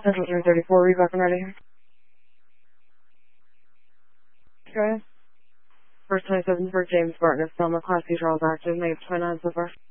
Central 334, Reebok and ready. Go ahead. First 27 for James Barton of Selma, Class C Charles active, May of 29 so far.